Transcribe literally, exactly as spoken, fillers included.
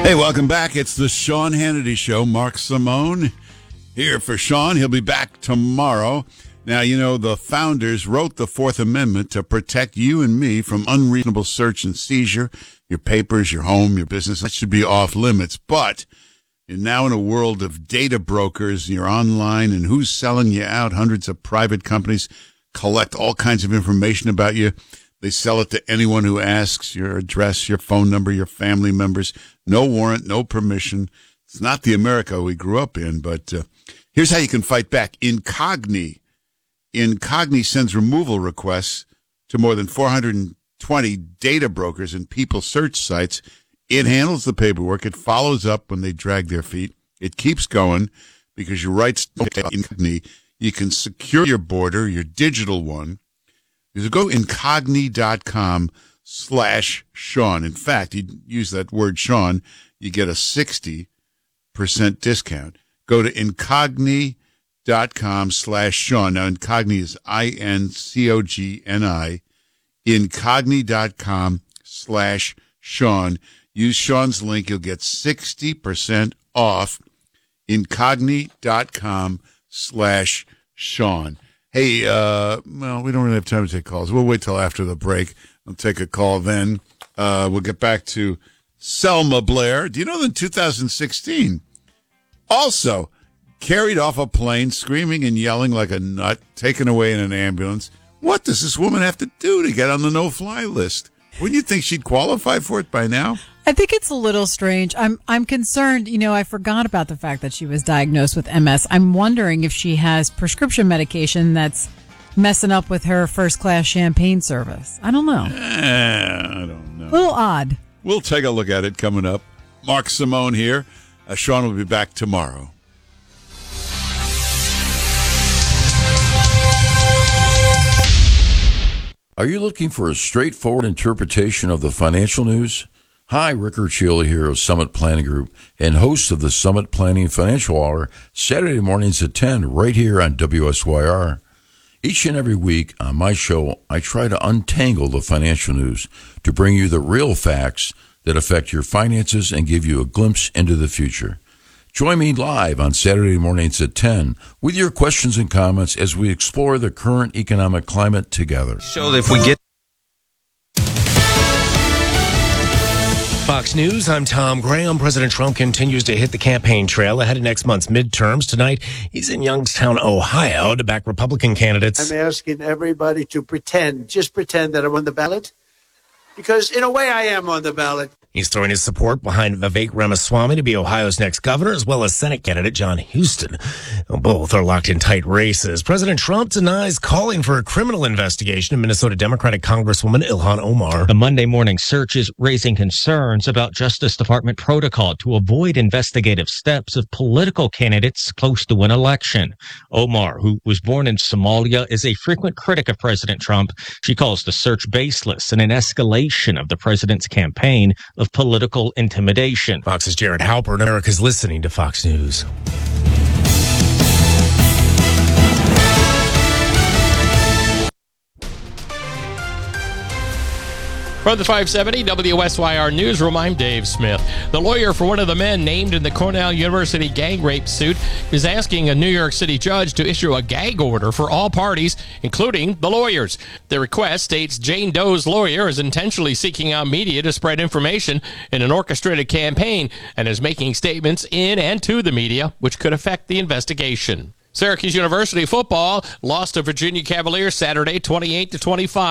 Hey, welcome back. It's the Sean Hannity Show. Mark Simone here for Sean. He'll be back tomorrow. Now, you know, the founders wrote the Fourth Amendment to protect you and me from unreasonable search and seizure. Your papers, your home, your business, that should be off limits. But you're now in a world of data brokers. You're online, and who's selling you out? Hundreds of private companies collect all kinds of information about you. They sell it to anyone who asks, your address, your phone number, your family members. No warrant, no permission. It's not the America we grew up in, but uh, here's how you can fight back. Incogni. Incogni sends removal requests to more than four hundred twenty data brokers and people search sites. It handles the paperwork. It follows up when they drag their feet. It keeps going because your rights Incogni. You can secure your border, your digital one. You go incogni.com slash Sean. In fact, you use that word Sean, you get a sixty percent discount. Go to incogni.com slash Sean. Now, Incogni is I N C O G N I. Incogni.com slash Sean. Use Sean's link. You'll get sixty percent off. Incogni.com slash Sean. Hey, uh, well, we don't really have time to take calls. We'll wait till after the break. I'll take a call then. Uh, we'll get back to Selma Blair. Do you know that in two thousand sixteen, also carried off a plane, screaming and yelling like a nut, taken away in an ambulance? What does this woman have to do to get on the no-fly list? Wouldn't you think she'd qualify for it by now? I think it's a little strange. I'm I'm concerned. You know, I forgot about the fact that she was diagnosed with M S. I'm wondering if she has prescription medication that's messing up with her first-class champagne service. I don't know. Eh, I don't know. A little odd. We'll take a look at it coming up. Mark Simone here. Uh, Sean will be back tomorrow. Are you looking for a straightforward interpretation of the financial news? Hi, Rick Urchila here of Summit Planning Group and host of the Summit Planning Financial Hour, Saturday mornings at ten, right here on W S Y R. Each and every week on my show, I try to untangle the financial news to bring you the real facts that affect your finances and give you a glimpse into the future. Join me live on Saturday mornings at ten with your questions and comments as we explore the current economic climate together. So if we get Fox News, I'm Tom Graham. President Trump continues to hit the campaign trail ahead of next month's midterms. Tonight, he's in Youngstown, Ohio, to back Republican candidates. I'm asking everybody to pretend, just pretend that I'm on the ballot, because in a way I am on the ballot. He's throwing his support behind Vivek Ramaswamy to be Ohio's next governor, as well as Senate candidate John Houston. Both are locked in tight races. President Trump denies calling for a criminal investigation of Minnesota Democratic Congresswoman Ilhan Omar. The Monday morning search is raising concerns about Justice Department protocol to avoid investigative steps of political candidates close to an election. Omar, who was born in Somalia, is a frequent critic of President Trump. She calls the search baseless and an escalation of the president's campaign of political intimidation. Fox's Jared Halpern. America's listening to Fox News. From the five seventy W S Y R Newsroom, I'm Dave Smith. The lawyer for one of the men named in the Cornell University gang rape suit is asking a New York City judge to issue a gag order for all parties, including the lawyers. The request states Jane Doe's lawyer is intentionally seeking out media to spread information in an orchestrated campaign and is making statements in and to the media which could affect the investigation. Syracuse University football lost to Virginia Cavaliers Saturday twenty-eight to twenty-five.